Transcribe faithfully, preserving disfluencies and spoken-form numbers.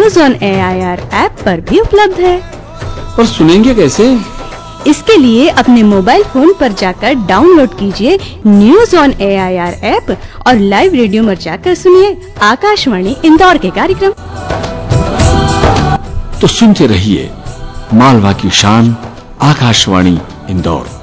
News on A I R app पर भी उपलब्ध है। पर सुनेंगे कैसे? इसके लिए अपने मोबाइल फोन पर जाकर डाउनलोड कीजिए news on A I R app और लाइव रेडियो में जाकर सुनिए आकाशवाणी इंदौर के कार्यक्रम। तो सुनते रहिए मालवा की शान आकाशवाणी इंदौर।